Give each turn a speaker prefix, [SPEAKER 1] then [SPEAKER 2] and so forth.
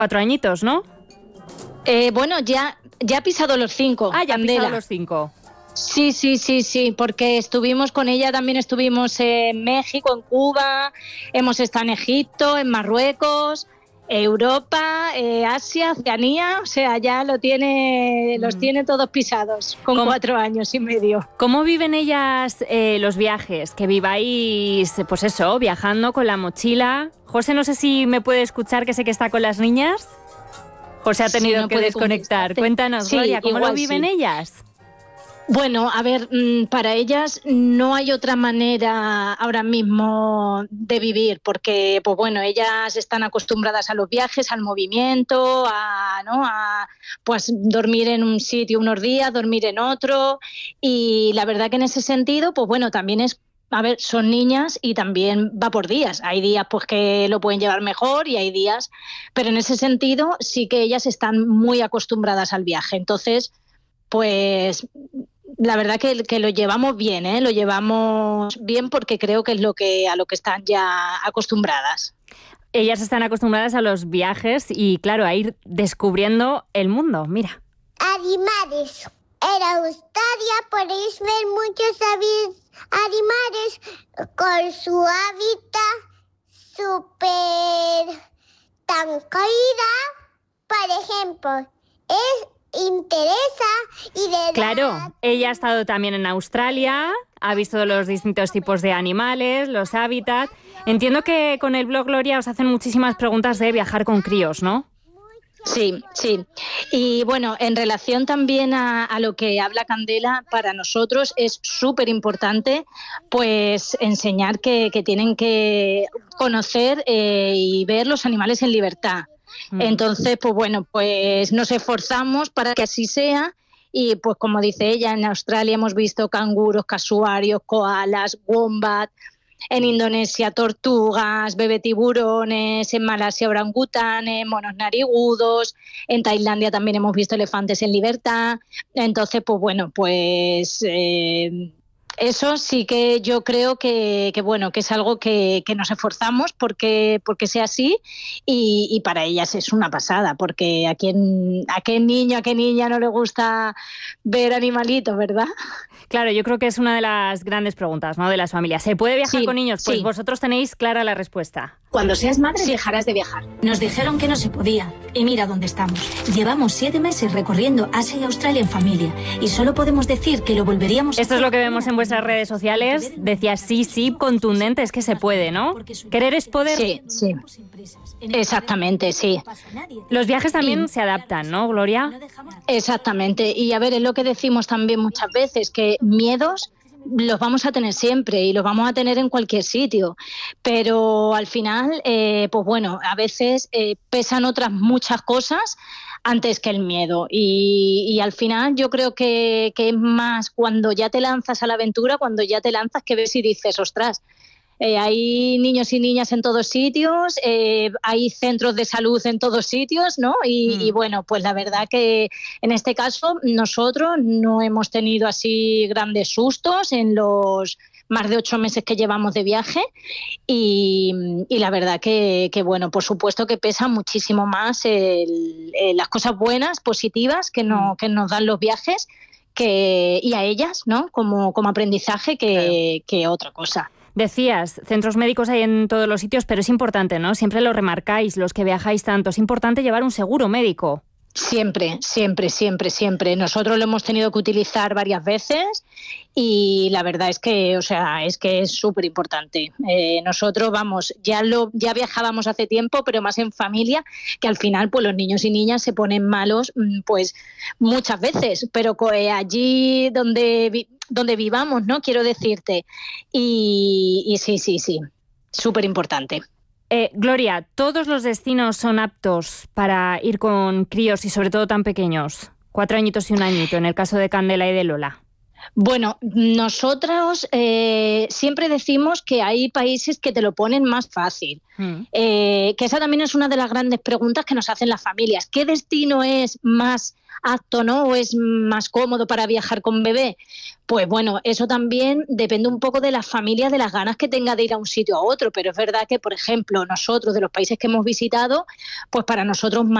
[SPEAKER 1] 4 añitos, ¿no?
[SPEAKER 2] Bueno, ya ha pisado los 5.
[SPEAKER 1] Ah, ya
[SPEAKER 2] Candela.
[SPEAKER 1] ha pisado los 5.
[SPEAKER 2] Sí, porque estuvimos con ella, también estuvimos en México, en Cuba, hemos estado en Egipto, en Marruecos, Europa, Asia, Oceanía, o sea, ya los tiene todos pisados, con 4 años y medio.
[SPEAKER 1] ¿Cómo viven ellas los viajes? Que viváis, pues eso, viajando con la mochila. José, no sé si me puede escuchar, que sé que está con las niñas. José ha tenido que desconectar. Cuéntanos, Gloria, ¿cómo lo viven ellas?
[SPEAKER 2] Bueno, a ver, para ellas no hay otra manera ahora mismo de vivir, porque pues bueno, ellas están acostumbradas a los viajes, al movimiento, a pues dormir en un sitio unos días, dormir en otro, y la verdad que en ese sentido, pues bueno, también es, a ver, son niñas y también va por días. Hay días pues que lo pueden llevar mejor y hay días, pero en ese sentido sí que ellas están muy acostumbradas al viaje. Entonces, pues la verdad que lo llevamos bien, ¿eh? Lo llevamos bien porque creo que es a lo que están ya acostumbradas.
[SPEAKER 1] Ellas están acostumbradas a los viajes y, claro, a ir descubriendo el mundo. Mira.
[SPEAKER 3] Animales. En Australia podéis ver muchos animales con su hábitat súper tranquila. Por ejemplo, interesa y de
[SPEAKER 1] Claro, ella ha estado también en Australia, ha visto los distintos tipos de animales, los hábitats. Entiendo que con el blog, Gloria, os hacen muchísimas preguntas de viajar con críos, ¿no?
[SPEAKER 2] Sí. Y bueno, en relación también a lo que habla Candela, para nosotros es súper importante pues enseñar que tienen que conocer y ver los animales en libertad. Entonces, pues bueno, pues nos esforzamos para que así sea y pues como dice ella, en Australia hemos visto canguros, casuarios, koalas, wombat, en Indonesia tortugas, bebetiburones, en Malasia orangutanes, monos narigudos, en Tailandia también hemos visto elefantes en libertad. Entonces, pues bueno, pues eso sí que yo creo que bueno, que es algo que nos esforzamos porque sea así y para ellas es una pasada, porque a qué niño, a qué niña no le gusta ver animalitos, ¿verdad?
[SPEAKER 1] Claro, yo creo que es una de las grandes preguntas, ¿no?, de las familias. ¿Se puede viajar con niños? Pues vosotros tenéis clara la respuesta.
[SPEAKER 4] Cuando seas madre dejarás de viajar. Nos dijeron que no se podía y mira dónde estamos. Llevamos 7 meses recorriendo Asia y Australia en familia y solo podemos decir que lo volveríamos a hacer.
[SPEAKER 1] Esto es lo que vemos en vuestras redes sociales. Decía sí, contundente, es que se puede, ¿no? Querer es poder.
[SPEAKER 2] Sí. Exactamente, sí.
[SPEAKER 1] Los viajes también se adaptan, ¿no, Gloria?
[SPEAKER 2] Exactamente. Y a ver, es lo que decimos también muchas veces, que miedos los vamos a tener siempre y los vamos a tener en cualquier sitio, pero al final, pues bueno, a veces pesan otras muchas cosas antes que el miedo y al final yo creo que es más cuando ya te lanzas a la aventura, cuando ya te lanzas, que ves y dices, ostras, hay niños y niñas en todos sitios, hay centros de salud en todos sitios, ¿no? Y bueno, pues la verdad que en este caso nosotros no hemos tenido así grandes sustos en los más de 8 meses que llevamos de viaje y la verdad que bueno, por supuesto que pesa muchísimo más las cosas buenas, positivas que nos dan los viajes y a ellas, ¿no? Como aprendizaje que otra cosa.
[SPEAKER 1] Decías, centros médicos hay en todos los sitios, pero es importante, ¿no? Siempre lo remarcáis, los que viajáis tanto, es importante llevar un seguro médico.
[SPEAKER 2] Siempre. Nosotros lo hemos tenido que utilizar varias veces y la verdad es que, o sea, es que es súper importante. Nosotros, vamos, ya viajábamos hace tiempo, pero más en familia, que al final, pues los niños y niñas se ponen malos, pues muchas veces, pero allí donde vivamos, ¿no? Quiero decirte. Y sí, súper importante.
[SPEAKER 1] Gloria, ¿todos los destinos son aptos para ir con críos y sobre todo tan pequeños? 4 añitos y 1 añito, en el caso de Candela y de Lola.
[SPEAKER 2] Bueno, nosotros siempre decimos que hay países que te lo ponen más fácil, que esa también es una de las grandes preguntas que nos hacen las familias. ¿Qué destino es más apto, ¿no? ¿O es más cómodo para viajar con bebé? Pues bueno, eso también depende un poco de la familia, de las ganas que tenga de ir a un sitio a otro, pero es verdad que, por ejemplo, nosotros, de los países que hemos visitado, pues para nosotros